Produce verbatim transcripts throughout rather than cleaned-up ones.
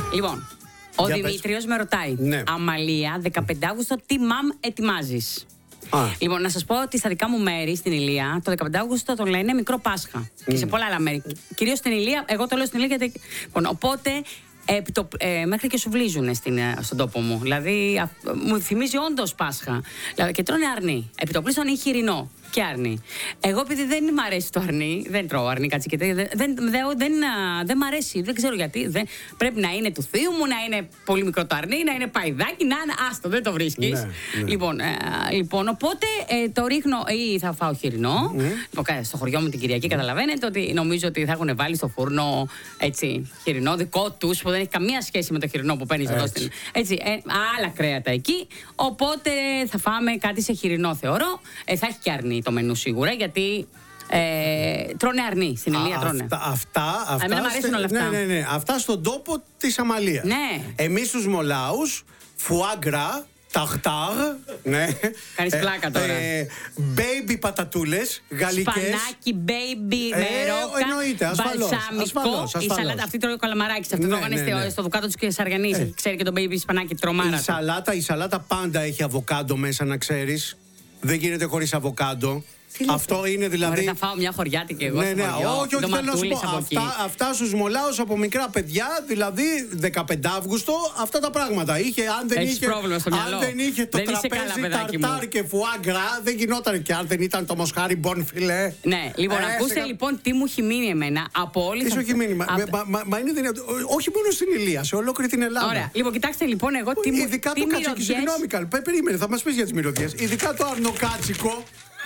Λοιπόν, ο Δημήτριος με ρωτάει. Ναι. Αμαλία, δεκαπέντε Αυγούστου, τι μαμ ετοιμάζεις? Α. Λοιπόν, να σας πω ότι στα δικά μου μέρη στην Ηλία, το δεκαπέντε Αυγούστου το λένε Μικρό Πάσχα. Mm. Και σε πολλά άλλα μέρη. Κυρίως στην Ηλία, εγώ το λέω στην Ηλία γιατί. Λοιπόν, οπότε. Ε, το, ε, μέχρι και σου βλίζουν στην, στον τόπο μου. Δηλαδή, α, μου θυμίζει όντως Πάσχα. Δηλαδή, και τρώνε αρνί. Επιτοπλίστων ή χοιρινό. Και αρνί. Εγώ, επειδή δεν μ' αρέσει το αρνί, δεν τρώω αρνί, κάτσε και δεν, δεν, δεν, δεν, δεν μ' αρέσει. Δεν ξέρω γιατί. Δεν, πρέπει να είναι του θείου μου, να είναι πολύ μικρό το αρνί, να είναι παϊδάκι, να είναι άστο, δεν το βρίσκεις. Ναι, ναι. Λοιπόν, ε, λοιπόν, οπότε ε, το ρίχνω ή θα φάω χοιρινό. Mm. Λοιπόν, στο χωριό μου την Κυριακή, mm. καταλαβαίνετε ότι νομίζω ότι θα έχουν βάλει στο φούρνο έτσι, χοιρινό δικό του, που δεν έχει καμία σχέση με το χοιρινό που παίρνει εδώ στην. Έτσι, ε, άλλα κρέατα εκεί. Οπότε θα φάμε κάτι σε χοιρινό, θεωρώ. Ε, θα έχει και αρνί το μενού σίγουρα, γιατί ε, τρώνε αρνί. Στην Ηλία τρώνε. Αυτά, αυτά, αυτά, Εμένα μου αρέσουν όλα αυτά. Ναι, ναι, ναι. Αυτά στον τόπο της Αμαλίας. Ναι. Εμείς τους Μολάους, φουάγκρα, ταχτάρ, ναι. Κάνεις πλάκα τώρα. Ε, baby πατατούλες, γαλλικές. Σπανάκι, baby, με Ε, ρόκα, εννοείται, ασφαλώς, μπαλσαμικό. ασφαλώς, ασφαλώς. Η σαλάτα, αυτή τρώει ο καλαμαράκης. Αυτό Ναι, το έκανε ναι, ναι. στο Δουκάτο της Σαργανής. Ε. Ξέρει και το baby σπανάκι, τρομάρα. Η σαλάτα, η σαλάτα πάντα έχει αβοκάντο μέσα, να ξέρεις. Δεν γίνεται χωρίς αβοκάντο. Αυτό είναι δηλαδή. Ωραία, θα φάω μια χωριάτικη εγώ. Ναι, ναι, στο χωριό, όχι, όχι, θέλω να σου πω. ντοματούλες από εκεί. Αυτά, αυτά στους Μολάους από μικρά παιδιά, δηλαδή δεκαπέντε Αυγούστου, αυτά τα πράγματα. Είχε, αν δεν Έχεις είχε, πρόβλημα στο μυαλό. αν δεν είχε το Δεν είσαι τραπέζι καλά, παιδάκι μου. ταρτάρ και φουάγκρα, δεν γινόταν. Και αν δεν ήταν το μοσχάρι μπονφιλέ. Ναι, λοιπόν, Ε, ακούστε σε- λοιπόν τι μου έχει μείνει εμένα από όλη Τι σου έχει μείνει, μα, από- μα, μα, μα είναι δυνατό. Όχι μόνο στην Ηλία, σε ολόκληρη την Ελλάδα. Ωραία, λοιπόν, κοιτάξτε λοιπόν, εγώ τι μου. Ειδικά τι το κάτσικο. μυρωδιές- Συγγνώμη, καλ. Πε- Περίμενε, θα μας πεις για τις μυρωδιές. Ειδικά το αρνοκάτσικο.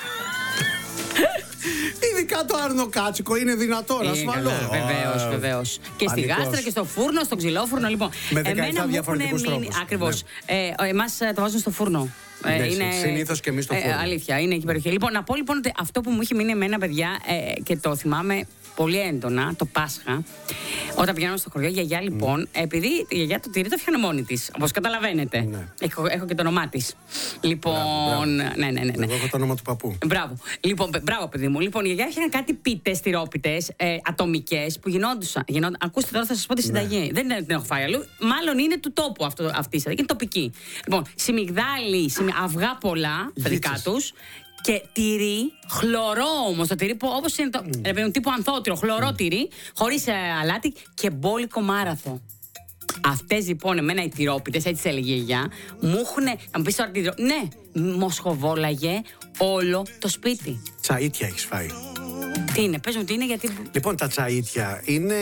Ειδικά το αρνοκάτσικο είναι δυνατό, ασφαλώς. Βεβαίω, βεβαίω. Και στη Πανικός. γάστρα και στο φούρνο, στο ξυλόφουρνο. Λοιπόν, Με δεκαεπτά διαφορετικούς τρόπους. Ακριβώ. Ναι. Ε, Εμά το βάζουν στο φούρνο. Ε, Ναι, είναι, συνήθως και εμείς στο ε, φούρνο. αλήθεια, είναι εκεί η περιοχή. Λοιπόν, να πω λοιπόν ότι αυτό που μου είχε μείνει εμένα, παιδιά, ε, και το θυμάμαι πολύ έντονα, το Πάσχα, όταν πηγαίναμε στο χωριό, η γιαγιά λοιπόν, επειδή η γιαγιά το τυρί το φτιάχνει μόνη τη, όπως καταλαβαίνετε. Ναι. Έχω, έχω και το όνομά τη. Λοιπόν, Μπράβο, ναι, ναι, ναι, ναι. Εγώ έχω το όνομα του παππού. Μπράβο. Λοιπόν, παι- μπράβο, παιδί μου. Λοιπόν, η γιαγιά είχε κάτι πίτες, τυρόπιτες, ε, ατομικές που γινόντουσαν. γινόντουσαν. Ακούστε τώρα, θα σας πω τη συνταγή. Δεν είναι- την έχω φάει αλλού. Μάλλον είναι του τόπου αυτό, αυτή η συνταγή. Είναι τοπική. Λοιπόν, σιμιγδάλι, σιμι- αυγά πολλά, τα δικά Γίτσες. τους. Και τυρί, χλωρό όμως το τυρί, όπως είναι το. Mm. Ρε, παιδί μου, τύπου ανθότυρο, χλωρό mm. τυρί, χωρίς ε, αλάτι και μπόλικο μάραθο. Αυτές λοιπόν, εμένα οι τυρόπιτες, έτσι έλεγε η γιαγιά, μου έχουν. Να μου πεις τώρα τι τυρό. Ναι, μοσχοβόλαγε όλο το σπίτι. Τσαΐτια έχεις φάει. Τι είναι, πες μου τι είναι, γιατί. Λοιπόν, τα τσαΐτια είναι,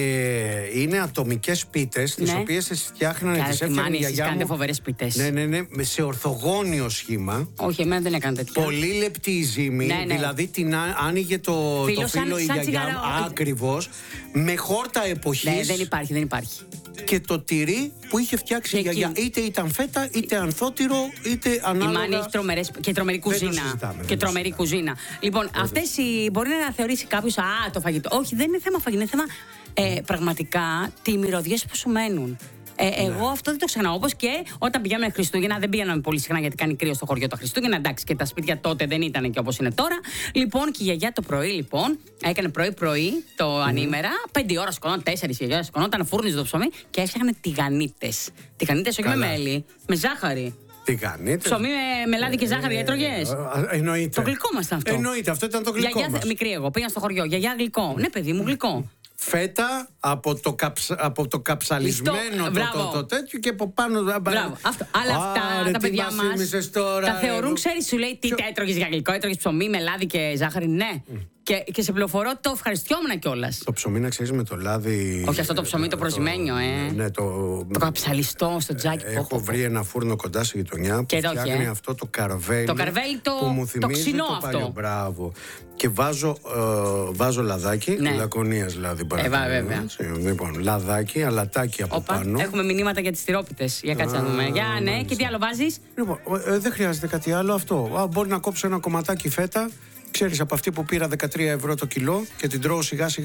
είναι ατομικές πίτες, τις Ναι. οποίες τις φτιάχνανε, Καλά, τις στη έφτιαχνε η Μάνη, εσείς γιαγιά κάνετε μου. φοβερές πίτες. Ναι, ναι, ναι, με- σε ορθογώνιο σχήμα. Όχι, εμένα δεν έκανε τέτοια. Πολύ λεπτή η ζύμη, Ναι, ναι. δηλαδή την α- άνοιγε το, Φύλλο το σαν- φύλλο η σαν γιαγιά μου, τσιγάρο. ακριβώς, με χόρτα εποχής. Ναι, δεν υπάρχει, δεν υπάρχει. Και το τυρί που είχε φτιάξει η Και γιαγιά. εκείνη. Είτε ήταν φέτα, είτε ανθότυρο, είτε Η ανάλογα. Μάνη έχει τρομερές, και τρομερή Δεν το κουζίνα. συζητάμε, δεν Και το τρομερή συζητάμε. κουζίνα. Λοιπόν, αυτές οι. Μπορεί να θεωρήσει κάποιο, α, το φαγητό. Όχι, δεν είναι θέμα φαγητό, είναι θέμα ε, πραγματικά τι μυρωδιές που σου μένουν. Ε, εγώ αυτό δεν το ξεχνάω. Όπως και όταν πηγαίναμε Χριστούγεννα, δεν πήγαμε πολύ συχνά γιατί κάνει κρύο στο χωριό τα Χριστούγεννα. Εντάξει, και τα σπίτια τότε δεν ήταν και όπως είναι τώρα. Λοιπόν, και η γιαγιά το πρωί, λοιπόν, έκανε πρωί-πρωί το ανήμερα. Πέντε ώρα σκονόταν, τέσσερις η γιαγιά σκονόταν, φούρνιζε το ψωμί και έφτιαχνε τηγανίτες. Τηγανίτες όχι με Καλά. μέλι, με ζάχαρη. Τι κάνετε. Ψωμί με, με λάδι και ζάχαρη, έτρωγες. Ε, Εννοείται. Το γλυκό μας ήταν αυτό. Εννοείται, αυτό ήταν το γλυκό Γιαγιά, μας. μικρή εγώ, πήγα στο χωριό. Γιαγιά γλυκό. Ναι, παιδί μου, γλυκό. Φέτα από το, καψ, από το καψαλισμένο Λιστό, το, μπράβο. το, το τέτοιο και από πάνω. Μπράβο. Αυτό. Αλλά αυτά Άρε, τα τι παιδιά μας μας θύμισες τώρα, τα θεωρούν, εγώ. ξέρει, σου λέει τι Ποιο- τα έτρωγες για γλυκό, έτρωγες ψωμί με λάδι και ζάχαρη. Ναι. Και, και σε πληροφορώ ότι το ευχαριστιόμουν κιόλα. Το ψωμί να ξέρεις με το λάδι. Όχι αυτό το ψωμί το προσημένιο, ε. Ναι, το. Το καψαλιστό στο τζάκι. πω, πω, Έχω πω. βρει ένα φούρνο κοντά στη γειτονιά που Και εδώ έχει, φτιάχνει ε. αυτό το καρβέλι. Το καρβέλι το- που μου το θυμίζει ξινό το αυτό. παλιό. Μπράβο. Και βάζω, ε, βάζω λαδάκι, Ναι. λακωνίας δηλαδή. παρακαλώ, βέβαια. έτσι. Λοιπόν, λαδάκι, αλατάκι από Όπα, πάνω. έχουμε μηνύματα για τις τυρόπιτες. Για κάτσε να δούμε. Για ναι, μάλιστα. και τι άλλο βάζεις. Λοιπόν, ε, δεν χρειάζεται κάτι άλλο αυτό. Α, μπορεί να κόψω ένα κομματάκι φέτα. Ξέρεις, από αυτή που πήρα δεκατρία ευρώ το κιλό και την τρώω σιγά σιγά.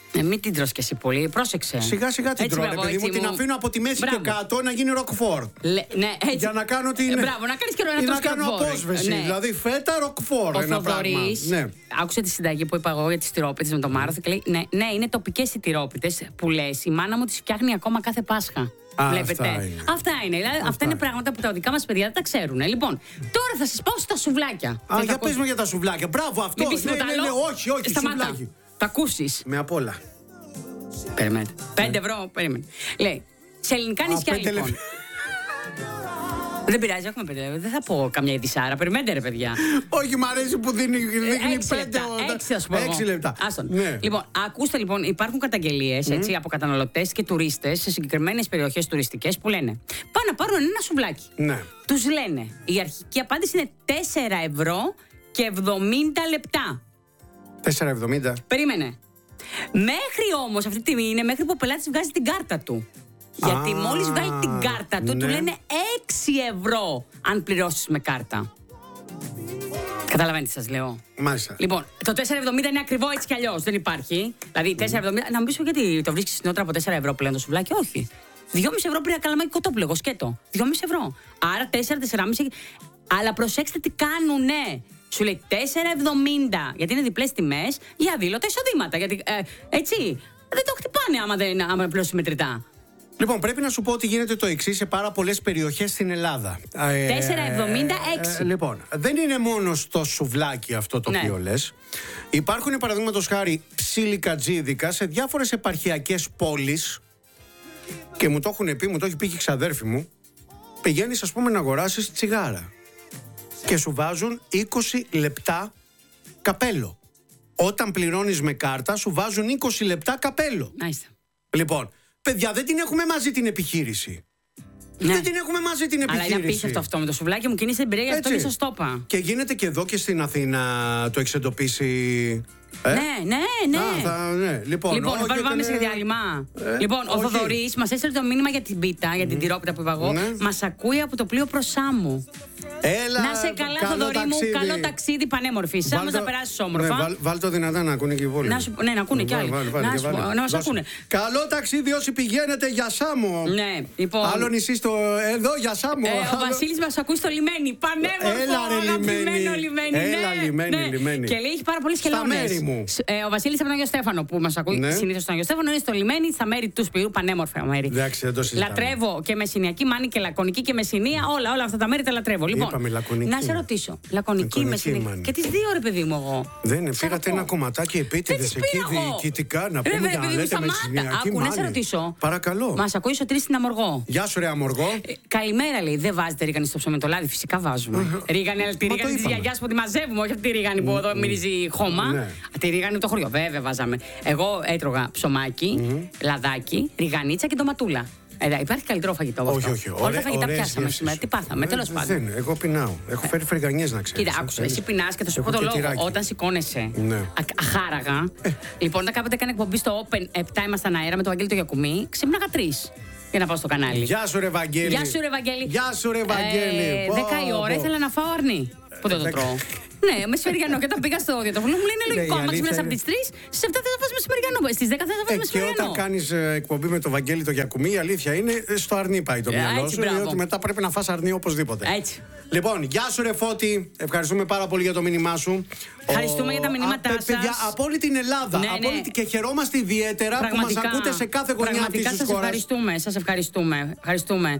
Ε, μην την τρως και εσύ πολύ, πρόσεξε. Σιγά σιγά την τρώω, παιδί μου, την αφήνω από τη μέση Μπράβο. και κάτω να γίνει ροκφόρ. Λε, ναι, έτσι. Για να κάνω την. Ε, μπράβο, να κάνεις και να, να κάνω απόσβεση. Ναι. Δηλαδή φέτα ροκφόρ. Ο ένα Θοδωρής, ναι. άκουσε τη συνταγή που είπα εγώ για τις τυρόπιτες με το Μάραθο και λέει: Ναι, ναι, είναι τοπικές οι τυρόπιτες που λες. Η μάνα μου τις φτιάχνει ακόμα κάθε Πάσχα. Α, Βλέπετε. Αυτά είναι. Αυτά είναι. Δηλαδή, αυτά, αυτά είναι πράγματα που τα δικά μας παιδιά δεν τα ξέρουν. Λοιπόν, τώρα θα σας πάω στα σουβλάκια. Α, για πες μου για τα σουβλάκια. Μπράβο, αυτό. Μην πεις ναι, τίποτα ναι, άλλο. ναι, όχι, όχι, Σταμάτα. σουβλάκι. Τα ακούσεις. Με απ' όλα. Περιμένετε. Πέντε ευρώ, περίμενε. Λέει, σε ελληνικά νησιά πέντε λοιπόν. λεπτά. Δεν πειράζει, έχουμε πέντε λεπτά. Δεν θα πω καμιά ειδισάρα. Περιμένετε, ρε παιδιά. Όχι, μ' αρέσει που δίνει, δίνει Έξι πέντε. λεπτά. Έξι, θα σου πω. Έξι λεπτά. Άστον. Ναι. Λοιπόν, ακούστε λοιπόν, υπάρχουν καταγγελίες έτσι, από καταναλωτές και τουρίστες σε συγκεκριμένες περιοχές τουριστικές που λένε: Πάνε να πάρουν ένα σουβλάκι. Ναι. Τους λένε, η αρχική απάντηση είναι τέσσερα ευρώ και εβδομήντα λεπτά. τέσσερα εβδομήντα. Περίμενε. Μέχρι όμως αυτή τη στιγμή είναι μέχρι που ο πελάτης βγάζει την κάρτα του. Γιατί Α, μόλις βγάλει την κάρτα του, ναι. του λένε έξι ευρώ αν πληρώσεις με κάρτα. Καταλαβαίνετε, σας λέω. Μάλιστα. Λοιπόν, το τέσσερα εβδομήντα είναι ακριβό έτσι κι αλλιώς. Δεν υπάρχει. Δηλαδή, τέσσερα εβδομήντα. Να μου πεις γιατί το βρίσκεις φθηνότερα από τέσσερα ευρώ πλέον το σουβλάκι. Όχι. δυόμισι ευρώ πριν καλαμάκι κοτόπουλο, σκέτο. δυόμισι ευρώ. Άρα τέσσερα, τεσσεράμισι. Αλλά προσέξτε τι κάνουνε. Σου λέει τέσσερα εβδομήντα, γιατί είναι διπλές τιμές για αδήλωτα εισοδήματα. Γιατί ε, έτσι δεν το χτυπάνε άμα δεν άμα πληρώσει μετρητά. Λοιπόν, πρέπει να σου πω ότι γίνεται το εξής σε πάρα πολλές περιοχές στην Ελλάδα. τέσσερα εβδομήντα έξι. Ε, λοιπόν, δεν είναι μόνο στο σουβλάκι αυτό το Ναι. οποίο λες. Υπάρχουν, παραδείγματος χάρη, ψιλικατζίδικα σε διάφορες επαρχιακές πόλεις και μου το έχουν πει, μου το έχει πει και η ξαδέρφη μου. Πηγαίνεις, ας πούμε, να αγοράσεις τσιγάρα και σου βάζουν είκοσι λεπτά καπέλο. Όταν πληρώνεις με κάρτα, σου βάζουν είκοσι λεπτά καπέλο. Μάλιστα. Λοιπόν, παιδιά, δεν την έχουμε μαζί την επιχείρηση. Ναι. Δεν την έχουμε μαζί την επιχείρηση. Αλλά είναι απίστευτο αυτό με το σουβλάκι μου και είναι στην εμπειρία, γι' αυτό Έτσι. και σας το είπα. Και γίνεται και εδώ και στην Αθήνα, το έχεις εντοπίσει. Ε? Ναι, ναι, ναι. Α, θα, ναι. Λοιπόν, Λοιπόν, όχι, πάμε, πάμε ήταν- σε διάλειμμα. Ε, λοιπόν, ο όχι. Θοδωρής μας έστειλε το μήνυμα για την πίτα, για την τυρόπιτα που είπα εγώ. Ναι. Μας ακούει από το πλοίο προς Σάμου. Έλα, Να σε καλά, καλό Θοδωρή μου. ταξίδι. Καλό ταξίδι, πανέμορφη. Σάμος Βάλ' να το- περάσεις όμορφα. Ναι, βάλ, βάλ το δυνατά να ακούνε και οι υπόλοιποι. Να σου- ναι, να ακούνε κι Βάλ, άλλοι. βάλ, βάλ, Να και σου- βάλε. να μας Δώσε. ακούνε. Καλό ταξίδι όσοι πηγαίνετε για Σάμο. Ναι, λοιπόν. Άλλο νησί στο εδώ για Σάμο. Ε, ο Άλλο- Βασίλης μας ακούει στο λιμένι. Πανέμορφο, Έλα, ρε, αγαπημένο λιμένι. λιμένι. Έλα, ναι, λιμένι, ναι. λιμένι. Και λέει έχει πάρα πολλές Στα χελώνες. μέρη μου. Σ- ε, ο Βασίλης από τον Άγιο Στέφανο που μας ακούει Ναι. συνήθως στον Άγιο Στέφανο είναι στο λιμένι, στα μέρη του Σπυρού. Πανέμορφα μέρη. Εντάξει, δεν το συζητάμε. Λατρεύω και μεσηνιακή μάνη και λακωνική και μεσηνία. Όλα, όλα αυτά τα μέρη τα λατρεύω. Λοιπόν, Είπαμε λακωνική. να σε ρωτήσω. Λακωνική, Λακωνική, μεσηνιακή. μάνη. Και τις δύο, ρε παιδί μου, εγώ. Δεν είναι, Σ' πήρατε αγαπώ. ένα κομματάκι επίτηδες Δεν τις εκεί πήρα εγώ. διοικητικά να Ρε, πούμε ρε, για να παιδί μου, λέτε με σταμάτα. συνιακή Άκου, να σε μάνη. ρωτήσω. Παρακαλώ. Μας ακούει ο Τρεις στην Αμοργό. Γεια σου ρε Αμοργό. Ε, καλημέρα, λέει. Δεν βάζετε ρίγανη στο ψωμί με το λάδι. Φυσικά βάζουμε. Ρίγανη, αλλά τη Μα το ρίγανη τη είπαμε. γιαγιά που τη μαζεύουμε, όχι αυτή τη ρίγανη που εδώ μυρίζει χώμα. Ναι. Α, τη ρίγανη το χωριό. Βέβαια βάζαμε. Εγώ έτρωγα ψωμάκι, λαδάκι, ριγανίτσα και ντοματούλα. Ε, υπάρχει καλύτερο φαγητό από Όχι, αυτό. όχι. Όλα τα Ωραία- φαγητά ωραίες πιάσαμε γεύσεις. σήμερα. Τι πάθαμε, Ε, τέλος δεν πάντων. είναι. Εγώ πεινάω. Έχω φέρει φρυγανιές να ξέρεις. Κοίτα, άκουσα, εσύ πεινά και θα σου Έχω πω το και λόγο. τυράκι. Όταν σηκώνεσαι Ναι. α- αχάραγα. Λοιπόν, όταν κάποτε έκανε εκπομπή στο Open, επτά ήμασταν αέρα με τον Βαγγέλη το Γιακουμί, ξύπναγα τρει για να πάω στο κανάλι. Γεια σου ρε Βαγγέλη. Γεια σου, ρε Βαγγέλη. Γεια σου ρε Βαγγέλη. Ε, Πω, δέκα η ώρα πω. ήθελα να φάω αρνί. Που δεν το Δέκα. τρώω. Ναι, μεσημεριανό. Και όταν πήγα στο διατροφολόγο μου λέει είναι Ναι, λογικό. η Άμα αλήθεια ξυπνάς από είναι- τις τρεις, στις επτά θα φας μεσημεριανό. Στις δέκα θα φας Ε, και μεσημεριανό. όταν κάνεις ε, εκπομπή με το Βαγγέλη το Γιακουμί, η αλήθεια είναι ε, στο αρνί πάει το Ε, μυαλό έτσι, σου. μπράβο. Διότι μετά πρέπει να φας αρνί οπωσδήποτε. Έτσι. Λοιπόν, γεια σου ρε Φώτη. Ευχαριστούμε πάρα πολύ για το μήνυμά σου. Ευχαριστούμε για τα μηνύματά Α, παι- σας. Παιδιά, από όλη την Ελλάδα. Ναι, από ναι. όλη την- Και χαιρόμαστε ιδιαίτερα που μας ακούτε σε κάθε γωνιά αυτής πραγματικά της σας χώρας. ευχαριστούμε, σας ευχαριστούμε. ευχαριστούμε.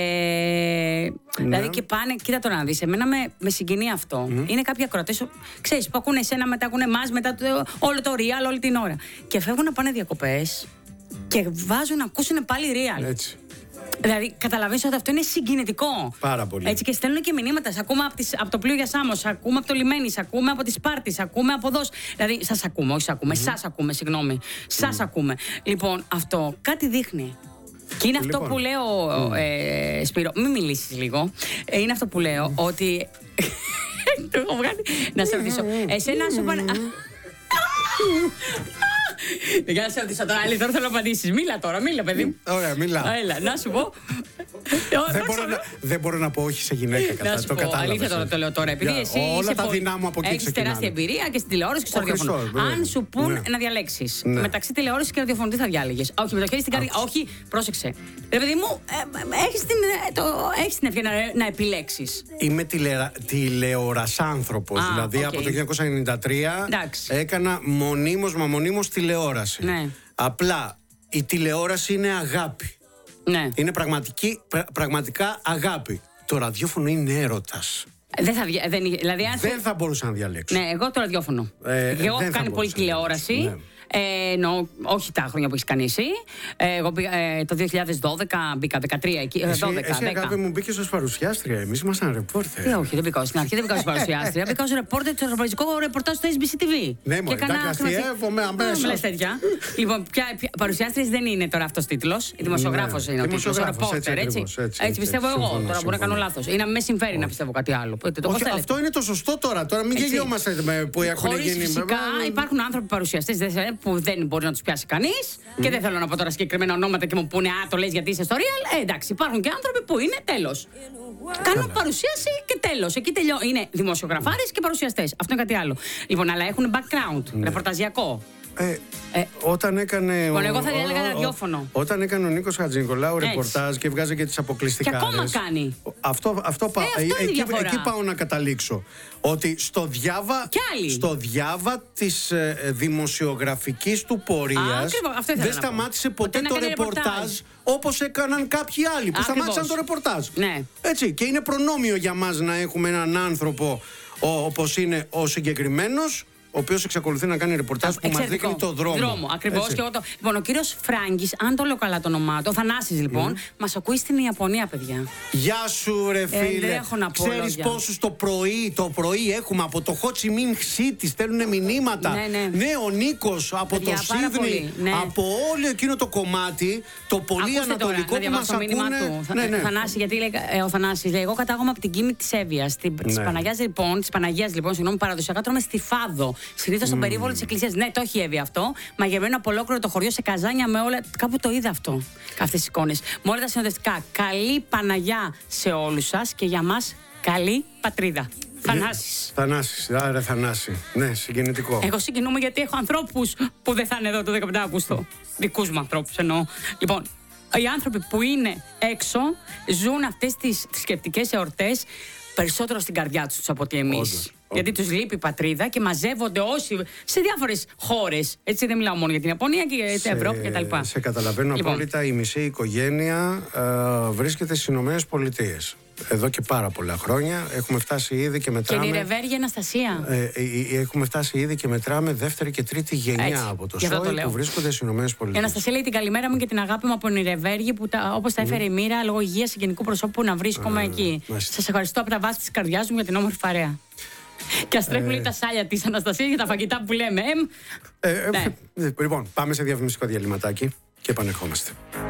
Ε, Δηλαδή και πάνε, κοίτα τώρα να δεις, εμένα με, με συγκινεί αυτό. Είναι κάποιοι ακροατές, ξέρεις, που ακούνε εσένα, μετά ακούνε εμάς, μετά το, όλο το real, όλη την ώρα. Και φεύγουν να πάνε διακοπές και βάζουν να ακούσουν πάλι real. Έτσι. Δηλαδή, καταλαβαίνεις ότι αυτό είναι συγκινητικό. Πάρα πολύ. Έτσι και στέλνουν και μηνύματα. Σ' ακούμε από, τις, από το πλοίο για Σάμο, σ' ακούμε από το λιμένι, σ' ακούμε από τη Σπάρτη, σ' ακούμε από εδώ. Δηλαδή, σας ακούμε, όχι σ' ακούμε, mm. σας ακούμε, συγγνώμη. Σας ακούμε. Λοιπόν, αυτό κάτι δείχνει. Και είναι αυτό Λοιπόν. που λέω, ε, Σπύρο, μην μιλήσεις λίγο. Ε, είναι αυτό που λέω, ότι. Το έχω βγάλει. Να σε ρωτήσω. Εσένα σου πάνε. Για να σε ρωτήσω τώρα, άλλη, τώρα θέλω να απαντήσεις. Μίλα τώρα, μίλα, παιδί μου. Ωραία, μιλά. Έλα, να σου πω. δεν, μπορώ να, δεν μπορώ να πω όχι σε γυναίκα κατά. Να σου το πω, αλήθεια τώρα το λέω τώρα. Επειδή yeah, εσύ όλα είσαι τα πολύ... δυνάμω από εκεί έχεις τεράστια εμπειρία και στην τηλεόραση και στο ραδιόφωνο. Αν σου πούν ναι. να διαλέξεις ναι. μεταξύ τηλεόραση και ραδιοφωνού, τι θα διάλεγες? Όχι, με το χέρι στην καρδιά. Όχι, πρόσεξε. Ρε παιδί μου, ε, έχεις την, το, έχεις την ευκαιρία να, να επιλέξεις. Είμαι τηλερα, τηλεορασάνθρωπος. Δηλαδή okay. από το χίλια εννιακόσια ενενήντα τρία εντάξει. έκανα μονίμως μα μονίμως τηλεόραση. Ναι. Απλά η τηλεόραση είναι αγάπη. Ναι. Είναι πραγματική, πρα, πραγματικά αγάπη. Το ραδιόφωνο είναι έρωτας. Δεν θα, δεν, δηλαδή, αν δεν θα μπορούσα να διαλέξω. Ναι, εγώ το ραδιόφωνο. Ε, εγώ έχω κάνει πολύ τηλεόραση. Ναι. Ε, νο, όχι τα χρόνια που έχει κάνει εσύ. Ε, εγώ πήγα, ε, το δύο χιλιάδες δώδεκα μπήκα, δεκατρία εκεί. Εσύ, δώδεκα, εσύ αγάπη μου μπήκες ως παρουσιάστρια. Εμείς ήμασταν ρεπόρτερ. Ε, όχι, δεν μπήκα στην αρχή, δεν μπήκα ως παρουσιάστρια. Μπήκα ως ρεπόρτερ του ευρωπαϊκού ρεπορτάζ στο Ες Μπι Σι Τι Βι. Ναι, μου εντάξει, αστιεύομαι αμέσως. Μην λες τέτοια. Λοιπόν, παρουσιάστρια δεν είναι τώρα αυτός τίτλος. Δημοσιογράφος είναι ο τίτλος. Ο ρεπόρτερ, έτσι. Έτσι πιστεύω εγώ. Τώρα μπορεί να κάνω λάθος. Ή να με συμφέρει να πιστεύω κάτι άλλο. Αυτό είναι το σωστό τώρα. Τώρα μην γελιόμαστε που έχουν γίνει. Φυσικά υπάρχουν άνθρωποι παρουσιαστές που δεν μπορεί να του πιάσει κανείς. Mm. Και δεν θέλω να πω τώρα συγκεκριμένα ονόματα και μου πούνε α, το λες γιατί είσαι στο Real. Ε, εντάξει, υπάρχουν και άνθρωποι που είναι τέλος. Κάνουν παρουσίαση και τέλος. Εκεί τελειώ. Είναι δημοσιογραφάρες και παρουσιαστές. Αυτό είναι κάτι άλλο. Λοιπόν, αλλά έχουν background, mm. ρεπορταζιακό. Ε, ε, όταν έκανε. Λοιπόν, εγώ θα διάλεγα ραδιόφωνο. Όταν έκανε ο Νίκος Χατζηνικολάου ρεπορτάζ και βγάζε και τις αποκλειστικάρες. Και ακόμα κάνει. Αυτό, αυτό πα, ε, αυτό ε, εκεί, εκεί πάω να καταλήξω. Ότι στο διάβα, στο διάβα της ε, δημοσιογραφικής του πορείας δεν σταμάτησε ποτέ το ρεπορτάζ, ρεπορτάζ όπως έκαναν κάποιοι άλλοι που ακριβώς σταμάτησαν το ρεπορτάζ. Ναι. Έτσι, και είναι προνόμιο για μας να έχουμε έναν άνθρωπο όπως είναι ο συγκεκριμένος, ο οποίος εξακολουθεί να κάνει ρεπορτάζ που μας δείχνει το δρόμο. δρόμο ακριβώς. Και εγώ το... Λοιπόν, ο κύριος Φράγκης, αν το λέω καλά το όνομά του, ο Θανάσης λοιπόν, mm. μας ακούει στην Ιαπωνία, παιδιά. Γεια σου, ρε φίλε. Ε, δεν έχω να πω. Ξέρεις πόσους το πρωί, το πρωί έχουμε από το Ho Chi Minh City, στέλνουν μηνύματα. Ναι, ναι. ναι, ο Νίκος από παιδιά, το Σίδνεϊ, ναι. από όλο εκείνο το κομμάτι, το πολύ ακούστε ανατολικό τώρα, που μας ακούνε. Του. Ναι, ναι. Θανάση, γιατί λέει, ε, ο Θανάσης λέει, εγώ κατάγομαι από την Κίμη της Εύβοιας. Τη ναι. Παναγιάς λοιπόν, της Παναγίας λοιπόν, συγγνώμη, παραδοσιακά τρώμε στη Φάδο. Συνήθως στον mm. περίβολο της εκκλησίας. Ναι, το έχει Εύβοια αυτό. Μαγευμένο από ολόκληρο το χωριό σε καζάνια με όλα. Κάπου το είδα αυτό. Αυτές τις εικόνες. Με όλα τα συνοδευτικά. Καλή Παναγιά σε όλους σας και για μας καλή πατρίδα. Θανάσης. Θανάσης, άρα Θανάση. Ναι, συγκινητικό. Εγώ συγκινούμαι γιατί έχω ανθρώπους που δεν θα είναι εδώ το δεκαπέντε Αυγούστου. Δικούς μου ανθρώπους εννοώ. Λοιπόν, οι άνθρωποι που είναι έξω ζουν αυτές τις θρησκευτικές εορτές περισσότερο στην καρδιά τους από ότι εμείς. Γιατί τους λείπει η πατρίδα και μαζεύονται όσοι σε διάφορες χώρες. Έτσι δεν μιλάω μόνο για την Ιαπωνία και για την Ευρώπη κτλ. Σε καταλαβαίνω λοιπόν απόλυτα. Η μισή οικογένεια ε, βρίσκεται στις Ηνωμένες Πολιτείες. Εδώ και πάρα πολλά χρόνια. Έχουμε φτάσει ήδη και μετράμε. Και η Ρεβέργη Αναστασία. Ε, ε, ε, έχουμε φτάσει ήδη και μετράμε δεύτερη και τρίτη γενιά έτσι, από το ΣΟΙ που βρίσκονται στις Ηνωμένες Πολιτείες. Η Αναστασία λέει την καλημέρα μου και την αγάπη μου από την Ρεβέργη που όπως τα έφερε mm. η μοίρα λόγω υγείας συγγενικού προσώπου να βρίσκομαι mm. εκεί. Σας ευχαριστώ από τα βάση της καρδιάς μου για την όμορφη παρέα. Και ας τρέχουν ε... τα σάλια της Αναστασίας για τα φαγητά που λέμε. Ε, ε, ναι. ε, λοιπόν, πάμε σε διαφημιστικό διαλυματάκι και επανερχόμαστε.